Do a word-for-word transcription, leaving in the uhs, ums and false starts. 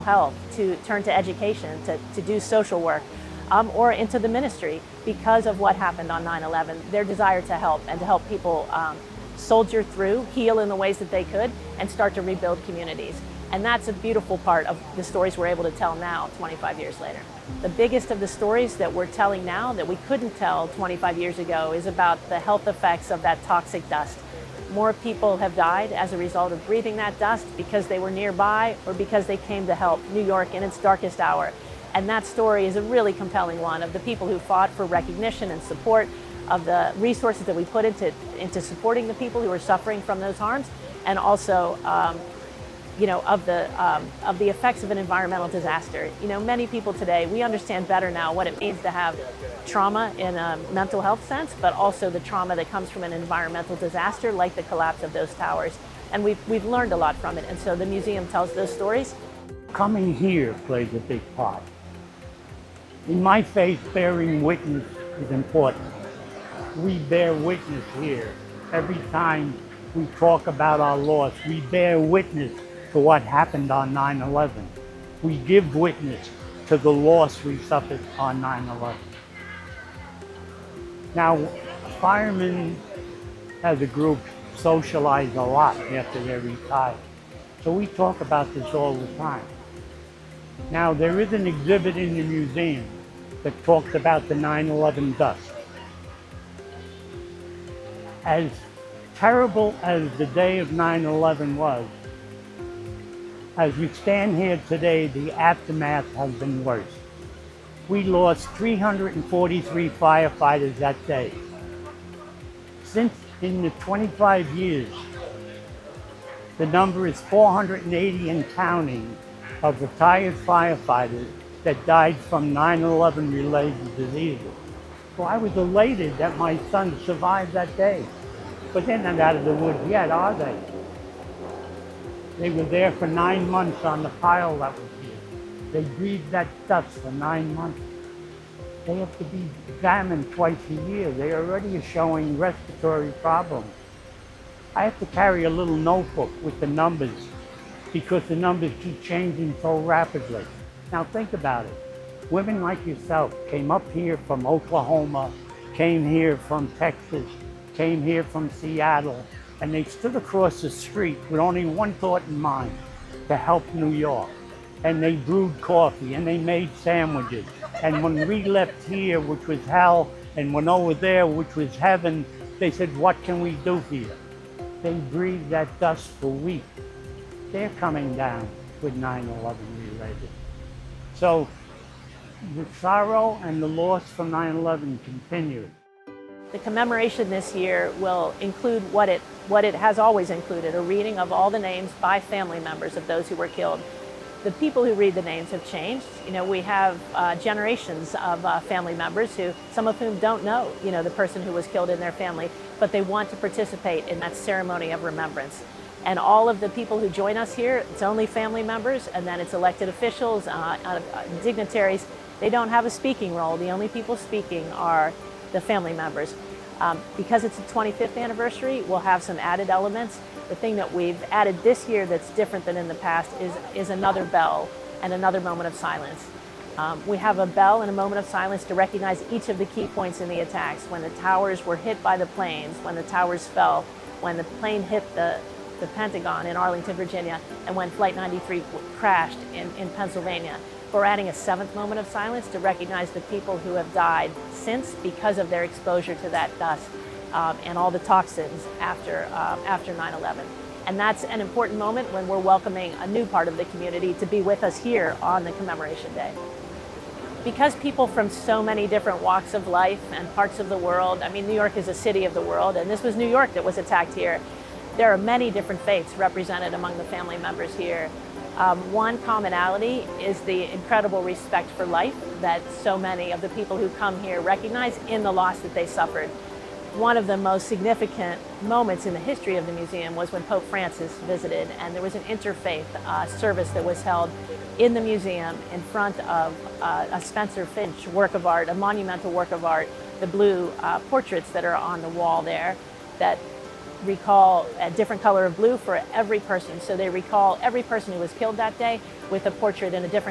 health, to turn to education, to, to do social work, um, or into the ministry because of what happened on nine eleven, their desire to help and to help people um, soldier through, heal in the ways that they could, and start to rebuild communities. And that's a beautiful part of the stories we're able to tell now, twenty-five years later. The biggest of the stories that we're telling now that we couldn't tell twenty-five years ago is about the health effects of that toxic dust. More people have died as a result of breathing that dust because they were nearby or because they came to help New York in its darkest hour. And that story is a really compelling one of the people who fought for recognition and support, of the resources that we put into, into supporting the people who are suffering from those harms, and also um, you know, of the, um, of the effects of an environmental disaster. You know, many people today, we understand better now what it means to have trauma in a mental health sense, but also the trauma that comes from an environmental disaster like the collapse of those towers. And we've, we've learned a lot from it, and so the museum tells those stories. Coming here plays a big part. In my faith, bearing witness is important. We bear witness here. Every time we talk about our loss, we bear witness to what happened on nine eleven. We give witness to the loss we suffered on nine eleven. Now, firemen as a group socialize a lot after they're retired. So we talk about this all the time. Now, there is an exhibit in the museum that talks about the nine eleven dust. As terrible as the day of nine eleven was, as we stand here today, the aftermath has been worse. We lost three hundred forty-three firefighters that day. Since in the twenty-five years, the number is four hundred eighty and counting of retired firefighters that died from nine eleven related diseases. So I was elated that my son survived that day. But they're not out of the woods yet, are they? They were there for nine months on the pile that was here. They breathed that dust for nine months. They have to be examined twice a year. They already are showing respiratory problems. I have to carry a little notebook with the numbers because the numbers keep changing so rapidly. Now think about it. Women like yourself came up here from Oklahoma, came here from Texas, came here from Seattle, and they stood across the street with only one thought in mind, to help New York. And they brewed coffee and they made sandwiches. And when we left here, which was hell, and went over there, which was heaven, they said, what can we do for you? They breathed that dust for weeks. They're coming down with nine eleven related. So the sorrow and the loss from nine eleven continues. The commemoration this year will include what it, what it has always included, a reading of all the names by family members of those who were killed. The people who read the names have changed. You know, we have uh, generations of uh, family members who, some of whom don't know, you know, the person who was killed in their family, but they want to participate in that ceremony of remembrance. And all of the people who join us here, it's only family members, and then it's elected officials, uh, uh, dignitaries. They don't have a speaking role. The only people speaking are the family members. Um, because it's the twenty-fifth anniversary, we'll have some added elements. The thing that we've added this year that's different than in the past is, is another bell and another moment of silence. Um, we have a bell and a moment of silence to recognize each of the key points in the attacks. When the towers were hit by the planes, when the towers fell, when the plane hit the, the Pentagon in Arlington, Virginia, and when Flight ninety-three crashed in, in Pennsylvania. We're adding a seventh moment of silence to recognize the people who have died since because of their exposure to that dust um, and all the toxins after, um, after nine eleven. And that's an important moment when we're welcoming a new part of the community to be with us here on the Commemoration Day. Because people from so many different walks of life and parts of the world, I mean, New York is a city of the world, and this was New York that was attacked here. There are many different faiths represented among the family members here. Um, one commonality is the incredible respect for life that so many of the people who come here recognize in the loss that they suffered. One of the most significant moments in the history of the museum was when Pope Francis visited, and there was an interfaith uh, service that was held in the museum in front of uh, a Spencer Finch work of art, a monumental work of art, the blue uh, portraits that are on the wall there, that recall a different color of blue for every person. So they recall every person who was killed that day with a portrait in a different